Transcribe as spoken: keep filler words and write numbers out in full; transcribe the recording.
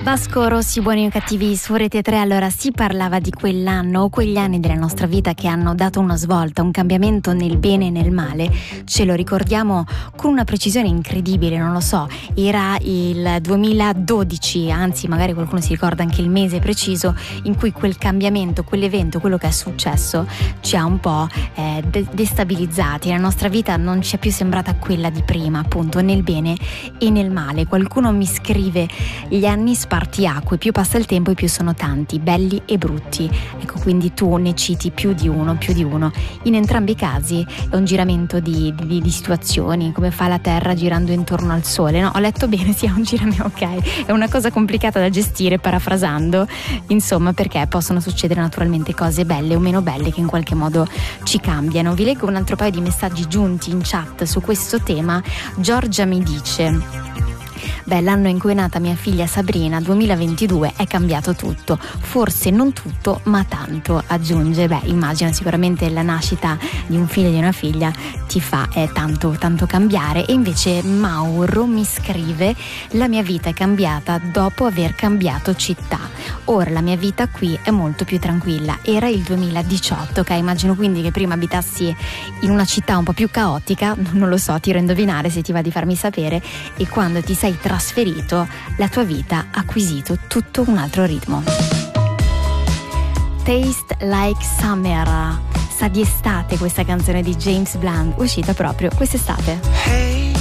Vasco Rossi, Buoni o Cattivi su Rete tre. Allora, si parlava di quell'anno o quegli anni della nostra vita che hanno dato una svolta, un cambiamento nel bene e nel male. Ce lo ricordiamo con una precisione incredibile, non lo so, era il duemiladodici, anzi magari qualcuno si ricorda anche il mese preciso in cui quel cambiamento, quell'evento, quello che è successo ci ha un po' eh, de- destabilizzati. La nostra vita non ci è più sembrata quella di prima, appunto, nel bene e nel male. Qualcuno mi scrive: gli anni spartiacque, più passa il tempo e più sono tanti, belli e brutti. Ecco, quindi tu ne citi più di uno, più di uno. In entrambi i casi è un giramento di, di, di situazioni, come fa la Terra girando intorno al Sole, no? Ho letto bene, sì, è un giramento, ok. È una cosa complicata da gestire, parafrasando, insomma, perché possono succedere naturalmente cose belle o meno belle che in qualche modo ci cambiano. Vi leggo un altro paio di messaggi giunti in chat su questo tema. Giorgia mi dice: beh, l'anno in cui è nata mia figlia Sabrina, duemilaventidue, è cambiato tutto. Forse non tutto, ma tanto, aggiunge. Beh, immagino sicuramente la nascita di un figlio e di una figlia ti fa eh, tanto, tanto cambiare. E invece Mauro mi scrive: la mia vita è cambiata dopo aver cambiato città. Ora la mia vita qui è molto più tranquilla. Era il duemiladiciotto, ok? Immagino quindi che prima abitassi in una città un po' più caotica, non lo so, tiro a indovinare se ti va di farmi sapere, e quando ti sei trasferito la tua vita ha acquisito tutto un altro ritmo. Taste Like Summer, sa di estate questa canzone di James Blunt, uscita proprio quest'estate. Hey.